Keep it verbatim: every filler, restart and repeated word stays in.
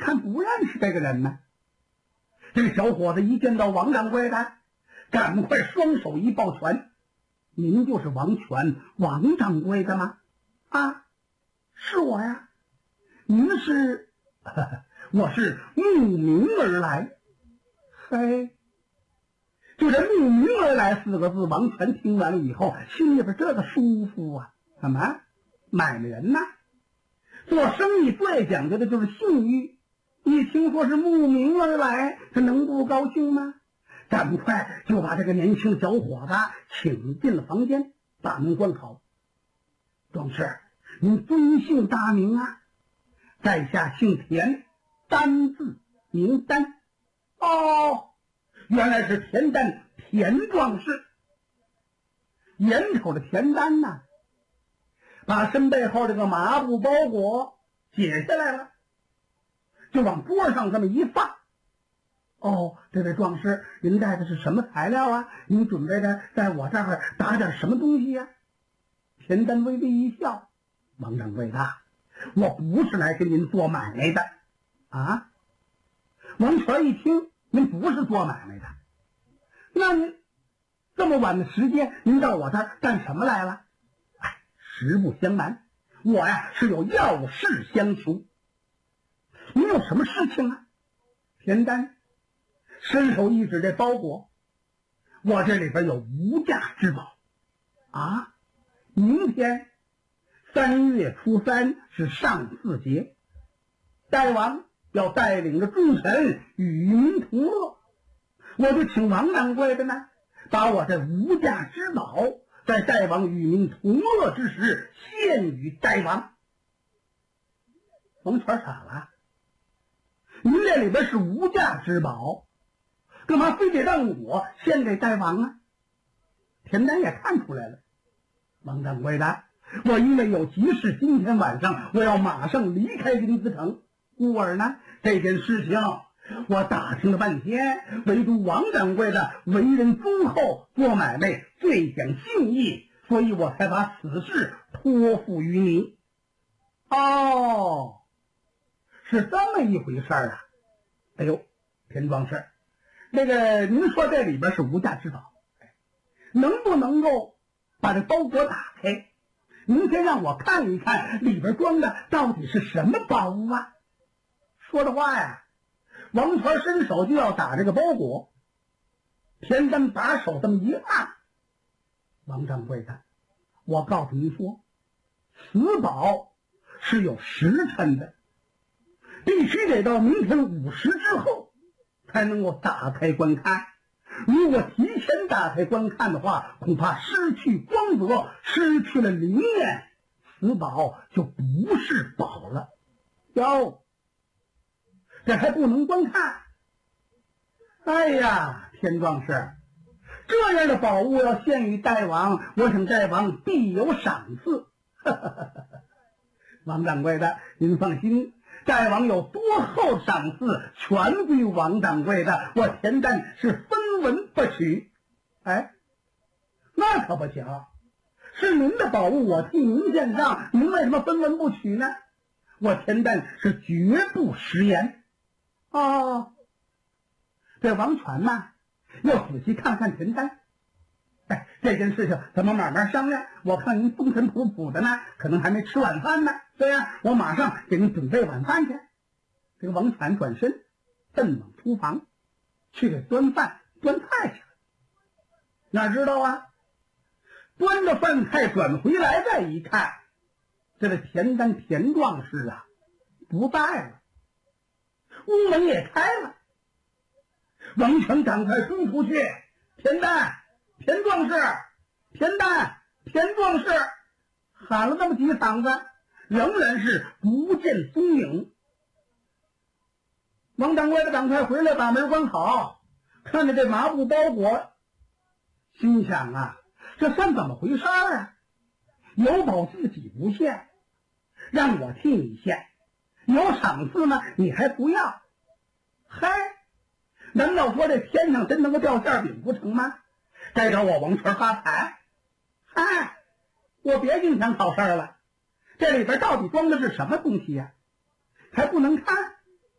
看不认识这个人呢。这个小伙子一见到王掌柜的，赶快双手一抱拳：“您就是王权，王掌柜的吗？”“啊，是我呀。”“您是？”“我是慕名而来。”“嘿。”就这慕名而来四个字，王权听完了以后，心里边这个舒服啊！怎么买卖人呢？做生意最讲究的就是信誉。一听说是慕名而来，他能不高兴吗？赶快就把这个年轻小伙子请进了房间，把门关好。“壮士，您尊姓大名啊？”“在下姓田，丹字名丹。”“哦，原来是田丹，田壮士。”眼瞅着田丹呐，把身背后这个麻布包裹解下来了，就往桌上这么一放。“哦，这位壮士，您带的是什么材料啊？您准备的在我这儿打点什么东西呀？”田丹微微一笑：“王掌柜的，我不是来跟您做买卖的。”“啊？”王权一听，您不是做买卖的，那您这么晚的时间，您到我这儿干什么来了？”“哎，实不相瞒，我呀是有要事相求。”“您有什么事情啊？”田丹伸手一指这包裹：“我这里边有无价之宝。”“啊，明天三月初三是上巳节，大王要带领着众神与民同乐，我就请王掌柜的呢，把我这无价之宝在大王与民同乐之时献与大王。”王权傻了：“您这里边是无价之宝，干嘛非得让我献给大王啊？”田丹也看出来了：“王掌柜的，我因为有急事，今天晚上我要马上离开临淄城，故而呢，这件事情我打听了半天，唯独王掌柜的为人忠厚，做买卖最讲信义，所以我才把此事托付于你。”“哦，是这么一回事啊。哎呦，田壮士，那个您说这里边是无价之宝，能不能够把这包裹打开？您先让我看一看里边装的到底是什么宝物啊？”说着话呀，王权伸手就要打这个包裹，田丹把手这么一按：“王掌柜的，我告诉您说，此宝是有时辰的，必须得到明天午时之后才能够打开观看。如果提前打开观看的话，恐怕失去光泽，失去了灵验，此宝就不是宝了。哟，这还不能观看？哎呀，田壮士，这样的宝物要献于大王，我想大王必有赏赐。”“王掌柜的，您放心，大王有多厚赏赐，全归王掌柜的，我田丹是分文不取。”“哎，那可不行，是您的宝物，我替您献上，您为什么分文不取呢？我田丹是绝不食言。”“哦。”这王权呐，要仔细看看田丹。哎，这件事情咱们慢慢商量。我看您风尘仆仆的呢，可能还没吃晚饭呢。对呀，我马上给您准备晚饭去。这个王权转身奔往厨房，去给端饭端菜去了。哪知道啊，端着饭菜转回来，再一看，这个田丹田壮士啊不在了，屋门也开了。王权赶快冲出去：“田丹，田壮士，田丹，田壮士！”喊了那么几个嗓子，仍然是不见踪影。王掌柜的赶快回来，把门关好，看着这麻布包裹，心想啊，这算怎么回事啊？有宝自己不献，让我替你献，有赏赐呢你还不要。嗨，难道说这天上真能够掉馅饼不成吗？该找我王权发财。嗨，我别净想好事了，这里边到底装的是什么东西呀、啊？还不能看。